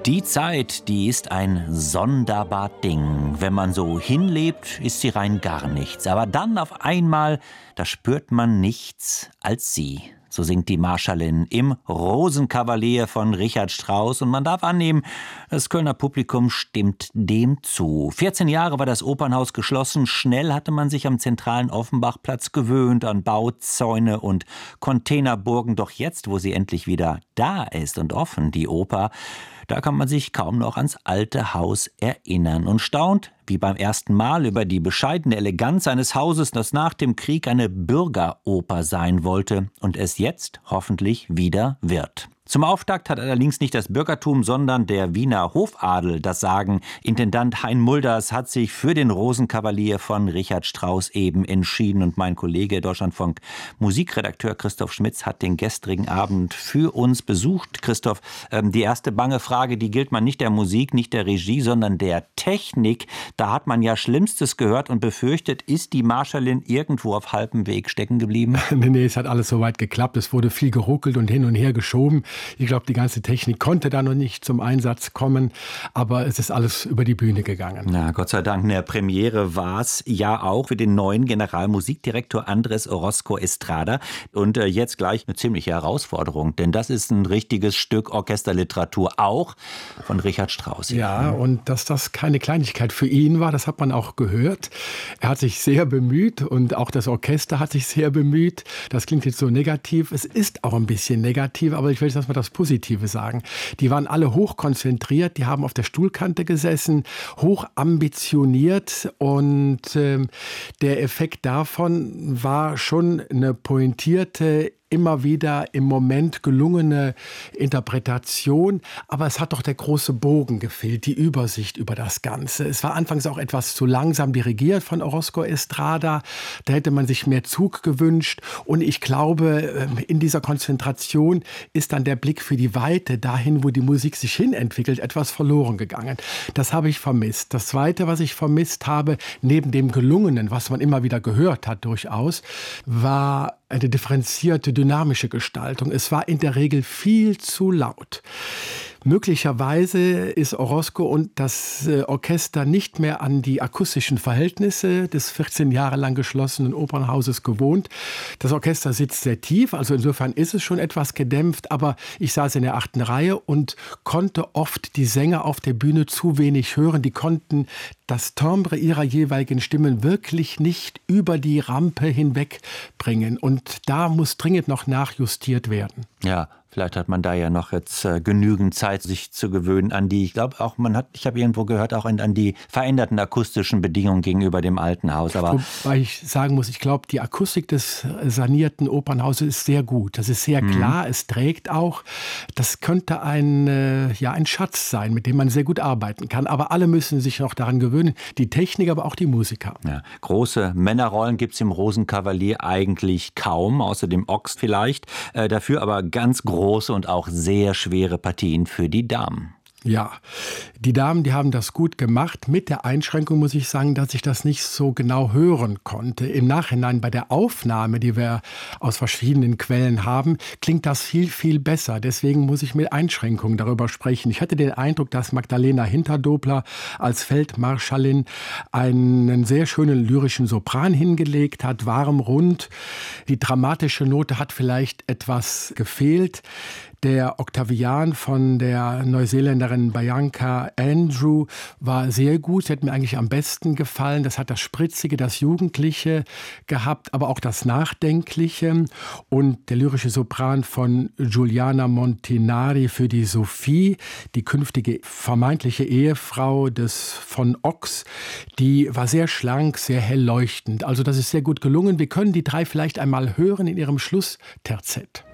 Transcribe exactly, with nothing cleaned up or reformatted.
Die Zeit, die ist ein sonderbar Ding. Wenn man so hinlebt, ist sie rein gar nichts. Aber dann auf einmal, da spürt man nichts als sie. So singt die Marschallin im Rosenkavalier von Richard Strauss. Und man darf annehmen, das Kölner Publikum stimmt dem zu. vierzehn Jahre war das Opernhaus geschlossen. Schnell hatte man sich am zentralen Offenbachplatz gewöhnt an Bauzäune und Containerburgen. Doch jetzt, wo sie endlich wieder da ist und offen, die Oper, da kann man sich kaum noch ans alte Haus erinnern und staunt, wie beim ersten Mal, über die bescheidene Eleganz eines Hauses, das nach dem Krieg eine Bürgeroper sein wollte und es jetzt hoffentlich wieder wird. Zum Auftakt hat allerdings nicht das Bürgertum, sondern der Wiener Hofadel das Sagen. Intendant Hein Mulders hat sich für den Rosenkavalier von Richard Strauss eben entschieden. Und mein Kollege Deutschlandfunk Musikredakteur Christoph Schmitz hat den gestrigen Abend für uns besucht. Christoph, ähm, die erste bange Frage, die gilt man nicht der Musik, nicht der Regie, sondern der Technik. Da hat man ja Schlimmstes gehört und befürchtet, ist die Marschallin irgendwo auf halbem Weg stecken geblieben? nee, nee, es hat alles soweit geklappt. Es wurde viel geruckelt und hin und her geschoben. Ich glaube, die ganze Technik konnte da noch nicht zum Einsatz kommen, aber es ist alles über die Bühne gegangen. Na, Gott sei Dank, eine Premiere war es ja auch für den neuen Generalmusikdirektor Andrés Orozco Estrada. Und äh, jetzt gleich eine ziemliche Herausforderung, denn das ist ein richtiges Stück Orchesterliteratur, auch von Richard Strauss. Ja, und dass das keine Kleinigkeit für ihn war, das hat man auch gehört. Er hat sich sehr bemüht und auch das Orchester hat sich sehr bemüht. Das klingt jetzt so negativ. Es ist auch ein bisschen negativ, aber ich will das mal das Positive sagen. Die waren alle hoch konzentriert, die haben auf der Stuhlkante gesessen, hoch ambitioniert und äh, der Effekt davon war schon eine pointierte, immer wieder im Moment gelungene Interpretation. Aber es hat doch der große Bogen gefehlt, die Übersicht über das Ganze. Es war anfangs auch etwas zu langsam dirigiert von Orozco Estrada. Da hätte man sich mehr Zug gewünscht. Und ich glaube, in dieser Konzentration ist dann der Blick für die Weite, dahin, wo die Musik sich hinentwickelt, etwas verloren gegangen. Das habe ich vermisst. Das Zweite, was ich vermisst habe, neben dem Gelungenen, was man immer wieder gehört hat durchaus, war eine differenzierte, dynamische Gestaltung. Es war in der Regel viel zu laut. Möglicherweise ist Orozco und das Orchester nicht mehr an die akustischen Verhältnisse des vierzehn Jahre lang geschlossenen Opernhauses gewohnt. Das Orchester sitzt sehr tief, also insofern ist es schon etwas gedämpft, aber ich saß in der achten Reihe und konnte oft die Sänger auf der Bühne zu wenig hören. Die konnten das Timbre ihrer jeweiligen Stimmen wirklich nicht über die Rampe hinwegbringen. Und da muss dringend noch nachjustiert werden. Ja, vielleicht hat man da ja noch jetzt äh, genügend Zeit, sich zu gewöhnen an die, ich glaube auch, man hat, ich habe irgendwo gehört, auch an, an die veränderten akustischen Bedingungen gegenüber dem alten Haus. Aber Wobei ich sagen muss, ich glaube, die Akustik des sanierten Opernhauses ist sehr gut. Das ist sehr klar, mhm. Es trägt auch. Das könnte ein, äh, ja, ein Schatz sein, mit dem man sehr gut arbeiten kann. Aber alle müssen sich noch daran gewöhnen, die Technik, aber auch die Musiker. Ja, große Männerrollen gibt es im Rosenkavalier eigentlich kaum, außer dem Ochs vielleicht. Äh, dafür aber ganz große und auch sehr schwere Partien für die Damen. Ja, die Damen, die haben das gut gemacht. Mit der Einschränkung muss ich sagen, dass ich das nicht so genau hören konnte. Im Nachhinein bei der Aufnahme, die wir aus verschiedenen Quellen haben, klingt das viel, viel besser. Deswegen muss ich mit Einschränkungen darüber sprechen. Ich hatte den Eindruck, dass Magdalena Hinterdobler als Feldmarschallin einen sehr schönen lyrischen Sopran hingelegt hat, warm, rund. Die dramatische Note hat vielleicht etwas gefehlt. Der Octavian von der Neuseeländerin Bianca Andrew war sehr gut. Sie hat mir eigentlich am besten gefallen. Das hat das Spritzige, das Jugendliche gehabt, aber auch das Nachdenkliche. Und der lyrische Sopran von Giuliana Montinari für die Sophie, die künftige vermeintliche Ehefrau des von Ochs, die war sehr schlank, sehr hell leuchtend. Also das ist sehr gut gelungen. Wir können die drei vielleicht einmal hören in ihrem Schlussterzett.